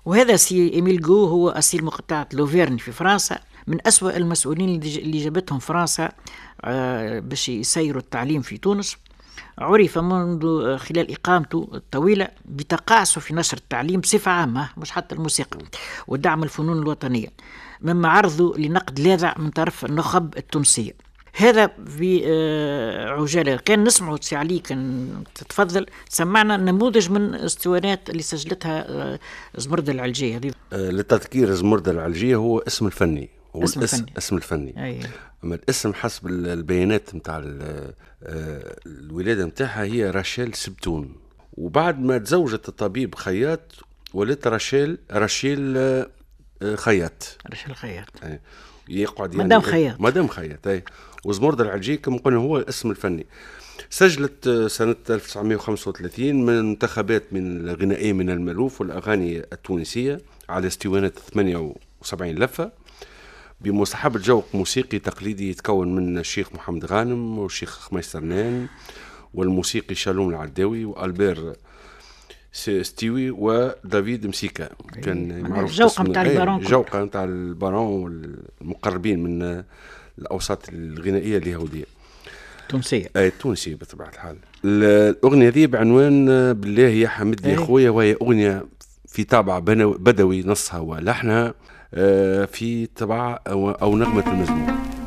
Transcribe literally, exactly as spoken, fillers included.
وهذا سي إيميل جو هو أصيل مقطعة لوفيرن في فرنسا، من أسوأ المسؤولين اللي جابتهم فرنسا باش يسيروا التعليم في تونس. عرف منذ خلال إقامته الطويلة بتقاعسه في نشر التعليم بصفة عامة، مش حتى الموسيقى، ودعم الفنون الوطنية، مما عرضه لنقد لاذع من طرف النخب التونسية. هذا بعجالة كان نسمعه سي علي، كان تتفضل سمعنا نموذج من اسطوانات اللي سجلتها زمرد العلجية. للتذكير، زمرد العلجية هو اسم الفني، هو اسم الاسم الفني, اسم الفني. أيه. أما الاسم حسب البيانات متاع الولادة متاعها هي راشيل سبتون، وبعد ما تزوجت الطبيب خياط ولدت راشيل راشيل خياط راشيل خياط أي. يقعد يعني مدام خياط مدام خياط أي. وزمرد العلجي كما قلنا هو الاسم الفني. سجلت سنة ألف وتسعمائة وخمسة وثلاثين من منتخبات من الغنائية من المألوف والأغاني التونسية على اسطوانات ثمانية وسبعين لفة بمصاحبة ذوق موسيقي تقليدي يتكون من الشيخ محمد غانم والشيخ خميس سرنان والموسيقي شالوم العداوي وألبير ستيوي ودافيد مسيكا. كان معروف جوقة متاع البارون، جوقة متاع البارون والمقربين من الأوساط الغنائية اليهودية تونسية أي تونسية بطبيعة الحال. الأغنية دي بعنوان بالله يا حمد يا خويا، وهي أغنية في طابع بدوي نصها ولحنها في طبع أو نغمة المزمور.